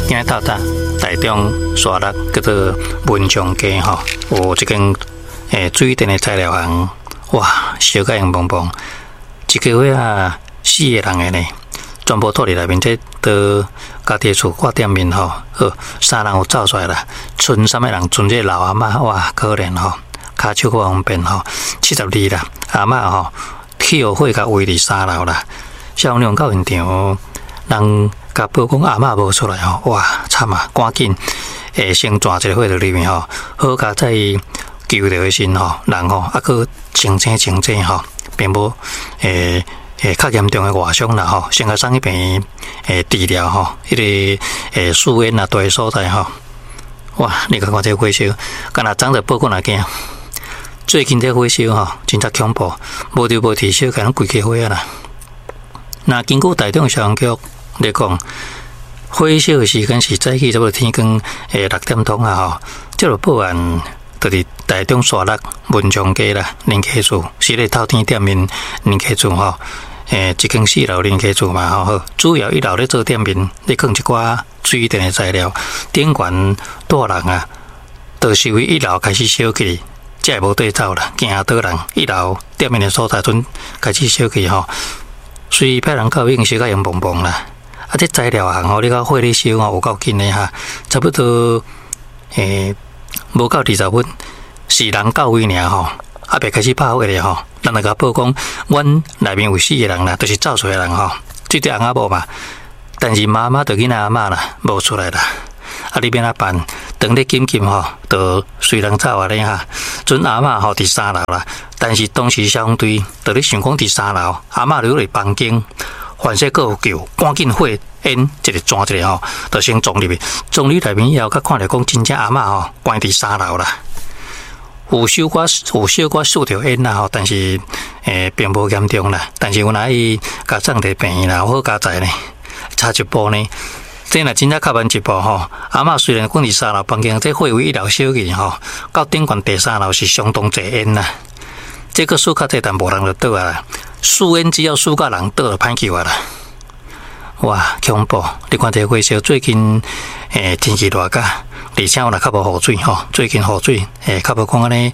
今日到台中沙鹿叫做文昌街吼，有一间水电的材料行，哇，小甲硬邦邦，一个月啊4个人的呢，全部住伫内面，这都家己厝挂店面吼，好3人有走出来啦，剩3个人，剩这老阿嬷，哇，可怜吼，骹手不方便吼，72啦，阿嬷吼，跳火甲围伫3楼啦，消防员到现场，人。甲报讲阿嬷无出来吼，哇惨啊！赶紧先转一个火到里面吼，好甲再救着时吼，人吼啊去清醒吼，并无较严重的外伤啦吼，先甲送去病院治疗吼，迄个输烟啊大所在吼，哇！你看这火烧，敢若长着报过来惊。最近这火烧吼，真正恐怖，无着无提小，可能规起火啊啦。那经过台中消防局来讲，火烧的时间是早起差不多天光6点钟啊吼，这个报案就是台中沙鹿文昌街啦，林家厝是咧透天店面林家厝吼，一间4楼林家厝嘛吼，主要1楼咧做店面，咧放一寡水电的材料，顶悬大人啊，就是为1楼开始烧起，才无对走啦，惊倒人1楼店面的所在阵开始烧起吼，虽派人到已经烧甲硬邦邦啦。啊，这材料行吼，你讲火咧烧吼，有够紧的哈，差不多无到20分，4人到位尔吼，啊，别开始拍火咧吼，人来甲报讲，阮内面有4个人啦，就是走出来人吼，最啲翁仔某嘛，但是妈妈就囡仔阿嬷啦，无出来啦，啊，你变哪办？等咧紧吼，就随人走啊咧哈，准阿嬷吼伫3楼啦，但是当时消防队就咧想讲伫3楼，阿嬷留伫房间。凡说各有救，赶紧火烟一个转一个吼，就先撞入去。撞入内面以后，甲看着讲真正阿嬷吼关伫3楼啦，有小可数条烟啦吼，但是并无严重啦。但是阮阿姨甲送伫病院啦，好加载呢，差一步呢。这若真正较慢一步吼，阿嬷虽然讲伫3楼房间，这火为1楼烧去吼，到顶悬第3楼是相当侪烟啦。这个数较济，但无人就倒啊。输烟只要输到人倒就歹救啊啦！哇，恐怖！你看这火烧，最近天气热甲，而且有若较无雨水吼，最近雨水较无讲安尼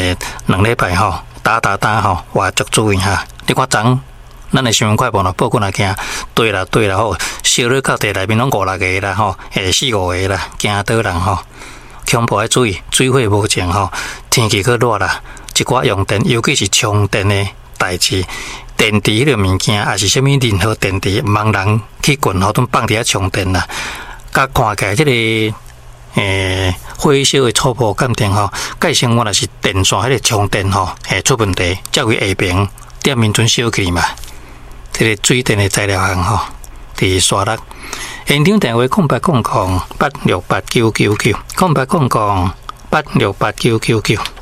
2礼拜吼打吼，哇足注意哈！你看昨咱的新闻快报咯，报过来惊对啦吼，烧咧到地内面拢5-6个啦吼，4-5个啦，惊倒人吼，恐怖要注意，水火无情吼，天气可热啦，一寡用电，尤其是充电的。代志，电池迄个物件，也是啥物任何电池，茫人去棍吼，都放伫遐充电啦。甲看起来，这个火烧的初步鉴定吼，介先我若是电线迄个充电吼，出问题，才会下平店面准烧起嘛。这个水电的材料行吼，伫沙鹿，现场电话0800868999，0800868999。